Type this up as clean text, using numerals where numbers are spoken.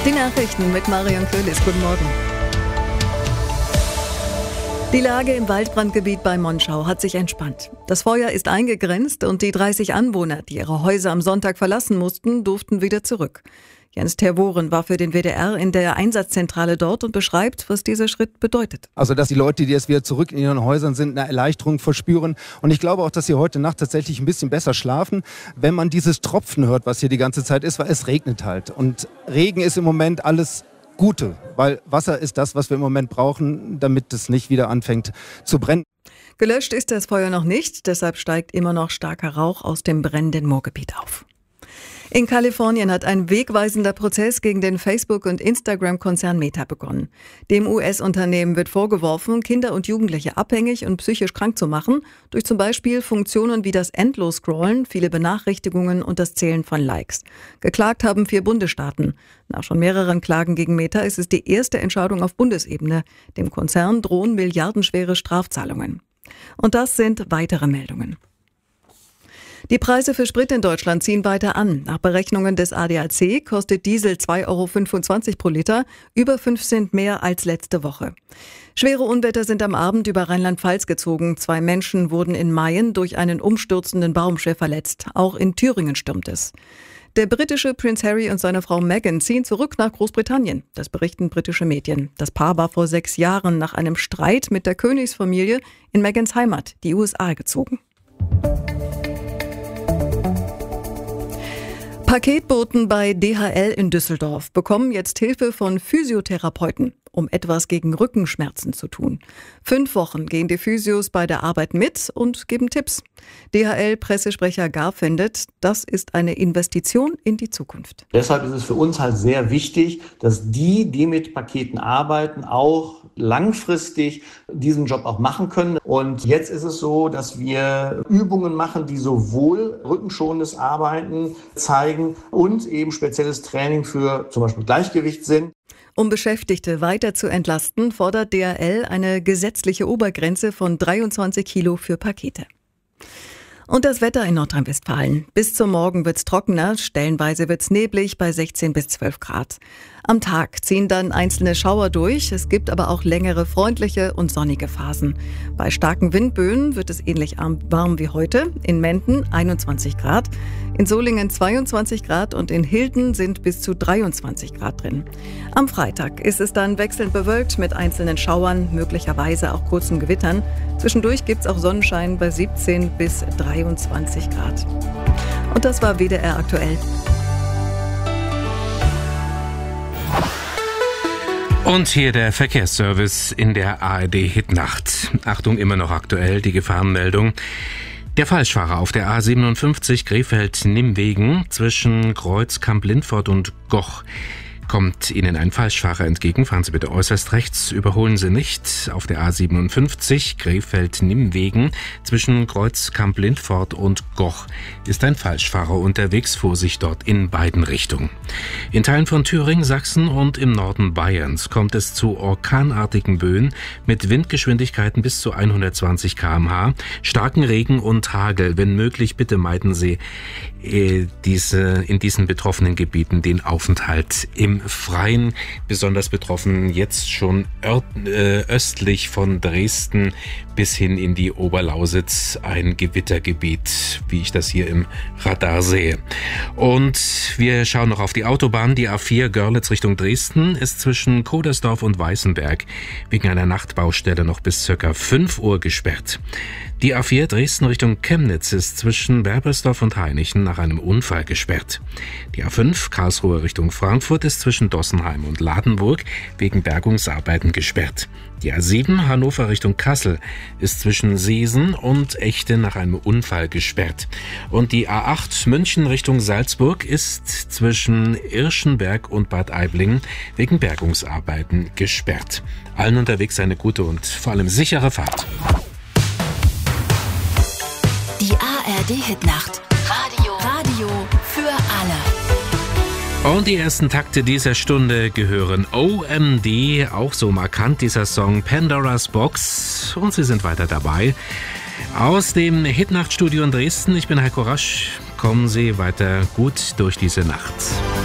Die Nachrichten mit Marion Köhlis. Guten Morgen. Die Lage im Waldbrandgebiet bei Monschau hat sich entspannt. Das Feuer ist eingegrenzt und die 30 Anwohner, die ihre Häuser am Sonntag verlassen mussten, durften wieder zurück. Jens Tervoren war für den WDR in der Einsatzzentrale dort und beschreibt, was dieser Schritt bedeutet. Also, dass die Leute, die jetzt wieder zurück in ihren Häusern sind, eine Erleichterung verspüren. Und ich glaube auch, dass sie heute Nacht tatsächlich ein bisschen besser schlafen, wenn man dieses Tropfen hört, was hier die ganze Zeit ist, weil es regnet halt. Und Regen ist im Moment alles Gute, weil Wasser ist das, was wir im Moment brauchen, damit es nicht wieder anfängt zu brennen. Gelöscht ist das Feuer noch nicht, deshalb steigt immer noch starker Rauch aus dem brennenden Moorgebiet auf. In Kalifornien hat ein wegweisender Prozess gegen den Facebook- und Instagram-Konzern Meta begonnen. Dem US-Unternehmen wird vorgeworfen, Kinder und Jugendliche abhängig und psychisch krank zu machen, durch zum Beispiel Funktionen wie das Endlos-Scrollen, viele Benachrichtigungen und das Zählen von Likes. Geklagt haben 4 Bundesstaaten. Nach schon mehreren Klagen gegen Meta ist es die erste Entscheidung auf Bundesebene. Dem Konzern drohen milliardenschwere Strafzahlungen. Und das sind weitere Meldungen. Die Preise für Sprit in Deutschland ziehen weiter an. Nach Berechnungen des ADAC kostet Diesel 2,25 € pro Liter, über 5 Cent mehr als letzte Woche. Schwere Unwetter sind am Abend über Rheinland-Pfalz gezogen. 2 Menschen wurden in Mayen durch einen umstürzenden Baum schwer verletzt. Auch in Thüringen stürmt es. Der britische Prinz Harry und seine Frau Meghan ziehen zurück nach Großbritannien. Das berichten britische Medien. Das Paar war vor 6 Jahren nach einem Streit mit der Königsfamilie in Meghans Heimat, die USA, gezogen. Paketboten bei DHL in Düsseldorf bekommen jetzt Hilfe von Physiotherapeuten, um etwas gegen Rückenschmerzen zu tun. 5 Wochen gehen die Physios bei der Arbeit mit und geben Tipps. DHL-Pressesprecher Gar findet, das ist eine Investition in die Zukunft. Deshalb ist es für uns halt sehr wichtig, dass die mit Paketen arbeiten, auch langfristig diesen Job auch machen können. Und jetzt ist es so, dass wir Übungen machen, die sowohl rückenschonendes Arbeiten zeigen und eben spezielles Training für zum Beispiel Gleichgewichtssinn. Um Beschäftigte weiter zu entlasten, fordert DHL eine gesetzliche Obergrenze von 23 Kilo für Pakete. Und das Wetter in Nordrhein-Westfalen. Bis zum Morgen wird's trockener, stellenweise wird's neblig bei 16 bis 12 Grad. Am Tag ziehen dann einzelne Schauer durch, es gibt aber auch längere freundliche und sonnige Phasen. Bei starken Windböen wird es ähnlich warm wie heute, in Menden 21 Grad, in Solingen 22 Grad und in Hilden sind bis zu 23 Grad drin. Am Freitag ist es dann wechselnd bewölkt mit einzelnen Schauern, möglicherweise auch kurzen Gewittern. Zwischendurch gibt's auch Sonnenschein bei 17 bis 23 Grad. Und das war WDR aktuell. Und hier der Verkehrsservice in der ARD-Hitnacht. Achtung, immer noch aktuell, die Gefahrenmeldung. Der Falschfahrer auf der A57 Krefeld-Nimmwegen zwischen Kreuz, Kamp-Lindfort und Goch. Kommt Ihnen ein Falschfahrer entgegen, fahren Sie bitte äußerst rechts, überholen Sie nicht. Auf der A57 Krefeld-Nimmwegen zwischen Kreuz, Kamp-Lindfort und Goch ist ein Falschfahrer unterwegs, Vorsicht dort in beiden Richtungen. In Teilen von Thüringen, Sachsen und im Norden Bayerns kommt es zu orkanartigen Böen mit Windgeschwindigkeiten bis zu 120 km/h, starken Regen und Hagel. Wenn möglich, bitte meiden Sie in diesen betroffenen Gebieten den Aufenthalt im Freien. Besonders betroffen jetzt schon östlich von Dresden bis hin in die Oberlausitz ein Gewittergebiet, wie ich das hier im Radar sehe. Und wir schauen noch auf die Autobahn. Die A4 Görlitz Richtung Dresden ist zwischen Kodersdorf und Weißenberg wegen einer Nachtbaustelle noch bis ca. 5 Uhr gesperrt. Die A4 Dresden Richtung Chemnitz ist zwischen Werbersdorf und Hainichen nach einem Unfall gesperrt. Die A5 Karlsruhe Richtung Frankfurt ist zwischen Dossenheim und Ladenburg wegen Bergungsarbeiten gesperrt. Die A7 Hannover Richtung Kassel ist zwischen Seesen und Echte nach einem Unfall gesperrt. Und die A8 München Richtung Salzburg ist zwischen Irschenberg und Bad Aibling wegen Bergungsarbeiten gesperrt. Allen unterwegs eine gute und vor allem sichere Fahrt. Die ARD-Hitnacht. Radio für alle. Und die ersten Takte dieser Stunde gehören OMD, auch so markant dieser Song Pandora's Box. Und Sie sind weiter dabei. Aus dem Hitnachtstudio in Dresden, ich bin Heiko Rasch. Kommen Sie weiter gut durch diese Nacht.